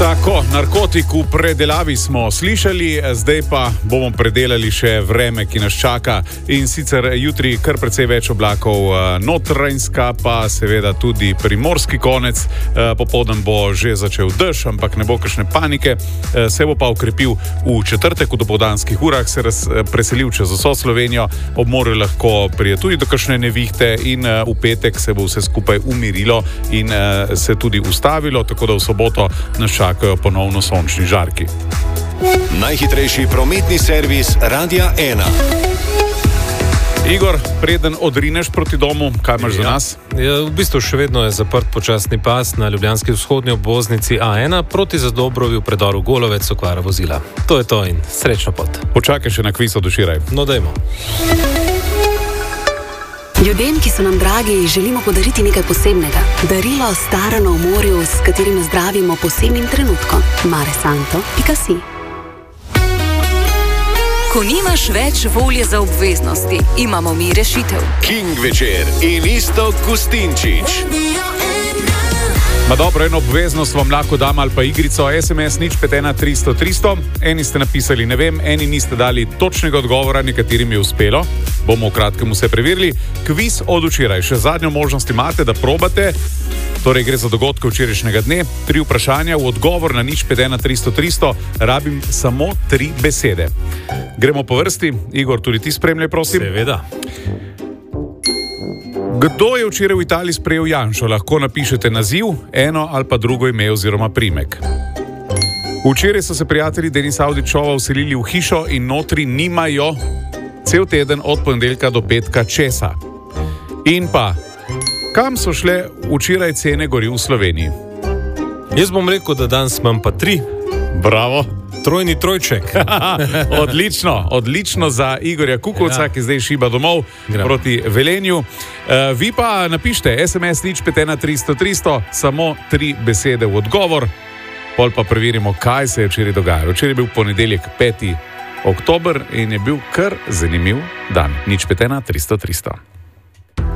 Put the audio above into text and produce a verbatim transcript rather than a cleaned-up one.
Tako, narkotik v predelavi smo slišali, zdaj pa bomo predelali še vreme, ki nas čaka, in sicer jutri kar precej več oblakov, Notranjska, pa seveda tudi primorski konec, popoldan bo že začel dež, ampak ne bo kakšne panike, se bo pa ukrepil v četrtek, v dopoldanskih urah se raz, preselil čez vso Slovenijo, ob morju lahko prije tudi do kakšne nevihte in v petek se bo vse skupaj umirilo in se tudi ustavilo, tako da v soboto nas čakajo ponovno sončni žarki. Najhitrejši prometni servis Radia ena. Igor, preden odrineš proti domu, kaj imaš ja. za nas? Ja, v bistvu še vedno je zaprt počasni pas na ljubljanski vzhodni obvoznici A ena proti Zadobrovi v predoru Golovec, okvara vozila. To je to in srečno pot. Počakaj še na kviz od včeraj. No, dajmo. Ljudem, ki so nam dragi, želimo podariti nekaj posebnega. Darilo starano v morju, s katerim zdravimo posebnim trenutkom. Mare Santo pika si. Ko nimaš več volje za obveznosti, imamo mi rešitev. King večer in Iztok Gustinčič. Ma dobro, eno obveznost vam lahko dam ali pa igrico es em es nič pet ena tristo tristo. Eni ste napisali ne vem, eni niste dali točnega odgovora, nekaterim je uspelo. Bomo v kratkem vse preverili. Kviz od včeraj. Še zadnjo možnost imate, da probate. Torej gre za dogodke včerajšnjega dne. Tri vprašanja, v odgovor na nič pet ena tristo tristo rabim samo tri besede. Gremo po vrsti. Igor, tudi ti spremljaj, prosim. Seveda. Kdo je včeraj v Italiji sprejel Janšo? Lahko napišete naziv, eno ali pa drugo ime oziroma primek. Včeraj so se prijatelji Denisa Avdićova vselili v hišo in notri nimajo cel teden od ponedeljka do petka česa. In pa, kam so šle včeraj cene goriv v Sloveniji? Jaz bom rekel, da danes imam pa tri. Bravo. Trojni trojček. Odlično, odlično za Igorja Kukovca, ja. ki zdaj šiba domov Gram. proti Velenju. Uh, vi pa napište es em es nič pet ena tristo tristo, samo tri besede v odgovor, pol pa preverimo, kaj se je včeraj dogajalo. Včeraj je bil ponedeljek peti oktober in je bil kar zanimiv dan. nič pet ena tristo tristo.